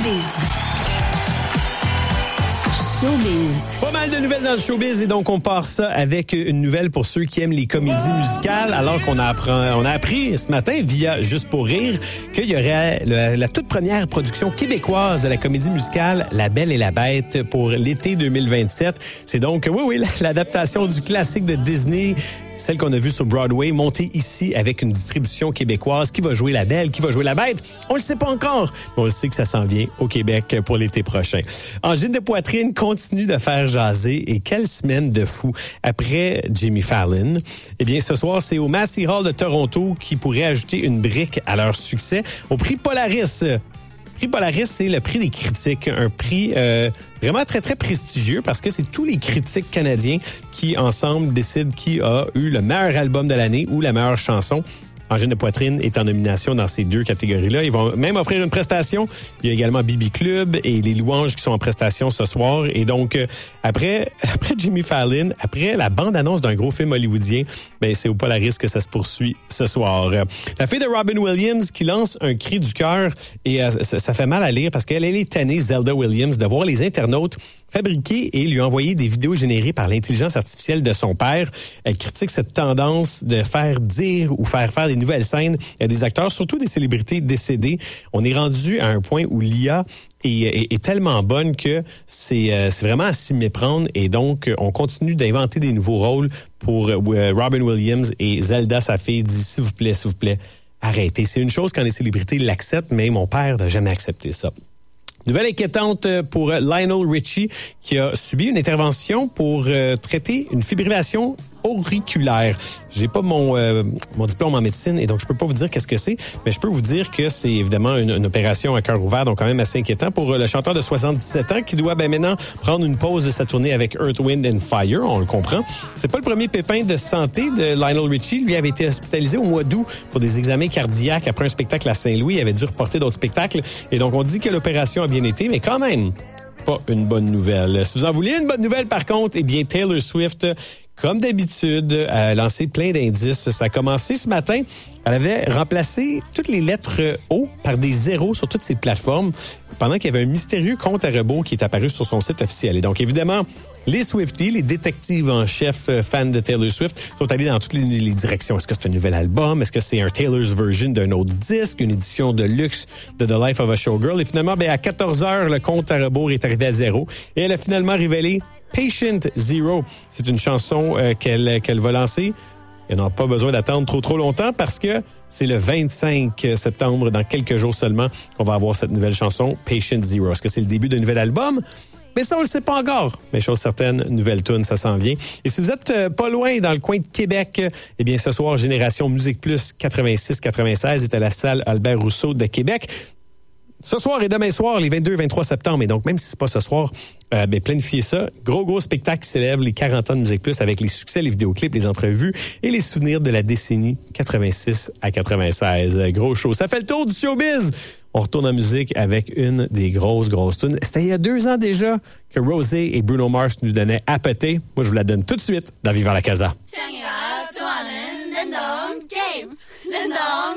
Pas mal de nouvelles dans le showbiz et donc on part ça avec une nouvelle pour ceux qui aiment les comédies musicales, alors qu'on a appris ce matin via Juste pour rire qu'il y aurait la toute première production québécoise de la comédie musicale La Belle et la Bête pour l'été 2027. C'est donc, oui, l'adaptation du classique de Disney, celle qu'on a vue sur Broadway, montée ici avec une distribution québécoise. Qui va jouer la Belle? Qui va jouer la Bête? On le sait pas encore, mais on le sait que ça s'en vient au Québec pour l'été prochain. Angine de poitrine continue de faire jaser et quelle semaine de fou. Après Jimmy Fallon, eh bien ce soir, c'est au Massey Hall de Toronto qui pourrait ajouter une brique à leur succès au prix Polaris. Le prix Polaris, c'est le prix des critiques, un prix vraiment très, très prestigieux parce que c'est tous les critiques canadiens qui, ensemble, décident qui a eu le meilleur album de l'année ou la meilleure chanson. Angine de poitrine est en nomination dans ces deux catégories-là. Ils vont même offrir une prestation. Il y a également Bibi Club et les Louanges qui sont en prestation ce soir. Et donc, après Jimmy Fallon, après la bande-annonce d'un gros film hollywoodien, ben c'est au Polaris que ça se poursuit ce soir. La fille de Robin Williams qui lance un cri du cœur et ça fait mal à lire parce qu'elle est tannée, Zelda Williams, de voir les internautes fabriquer et lui envoyer des vidéos générées par l'intelligence artificielle de son père. Elle critique cette tendance de faire dire ou faire des nouvelles scènes à des acteurs, surtout des célébrités décédées. On est rendu à un point où l'IA est tellement bonne que c'est vraiment à s'y méprendre et donc on continue d'inventer des nouveaux rôles pour Robin Williams et Zelda, sa fille, dit s'il vous plaît, arrêtez. C'est une chose quand les célébrités l'acceptent, mais mon père n'a jamais accepté ça. Nouvelle inquiétante pour Lionel Richie qui a subi une intervention pour traiter une fibrillation auriculaire. J'ai pas mon diplôme en médecine et donc je peux pas vous dire qu'est-ce que c'est, mais je peux vous dire que c'est évidemment une opération à cœur ouvert, donc quand même assez inquiétant pour le chanteur de 77 ans qui doit maintenant prendre une pause de sa tournée avec Earth, Wind and Fire, on le comprend. C'est pas le premier pépin de santé de Lionel Richie. Lui avait été hospitalisé au mois d'août pour des examens cardiaques après un spectacle à Saint-Louis. Il avait dû reporter d'autres spectacles et donc on dit que l'opération a bien été, mais quand même pas une bonne nouvelle. Si vous en voulez une bonne nouvelle par contre, eh bien Taylor Swift, comme d'habitude, a lancé plein d'indices. Ça a commencé ce matin. Elle avait remplacé toutes les lettres O par des zéros sur toutes ses plateformes pendant qu'il y avait un mystérieux compte à rebours qui est apparu sur son site officiel. Et donc, évidemment, les Swifties, les détectives en chef fans de Taylor Swift, sont allés dans toutes les directions. Est-ce que c'est un nouvel album? Est-ce que c'est un Taylor's version d'un autre disque? Une édition de luxe de The Life of a Showgirl? Et finalement, à 14h, le compte à rebours est arrivé à zéro. Et elle a finalement révélé Patient Zero. C'est une chanson qu'elle va lancer. Elle n'a pas besoin d'attendre trop longtemps parce que c'est le 25 septembre, dans quelques jours seulement, qu'on va avoir cette nouvelle chanson, Patient Zero. Est-ce que c'est le début d'un nouvel album? Mais ça, on le sait pas encore. Mais chose certaine, nouvelle tune, ça s'en vient. Et si vous êtes pas loin dans le coin de Québec, eh bien, ce soir, Génération Musique Plus 86-96 est à la salle Albert Rousseau de Québec. Ce soir et demain soir, les 22 et 23 septembre. Et donc, même si c'est pas ce soir, planifiez ça. Gros spectacle qui célèbre les 40 ans de Musique Plus avec les succès, les vidéoclips, les entrevues et les souvenirs de la décennie 86 à 96. Gros show. Ça fait le tour du showbiz. On retourne en musique avec une des grosses tunes. C'était il y a 2 ans déjà que Rosé et Bruno Mars nous donnaient à péter. Moi, je vous la donne tout de suite dans Vivant la Casa.